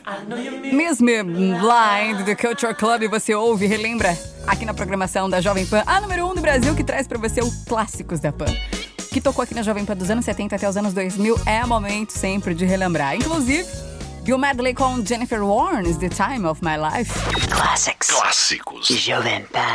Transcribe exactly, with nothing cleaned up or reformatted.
Miss Me Blind do Culture Club, você ouve e relembra aqui na programação da Jovem Pan, a número um do Brasil, que traz pra você os clássicos da Pan, que tocou aqui na Jovem Pan dos anos setenta até os anos dois mil. É momento sempre de relembrar. Inclusive, viu o medley com Jennifer Warnes, The Time of My Life. Classics. Clássicos. Jovem Pan.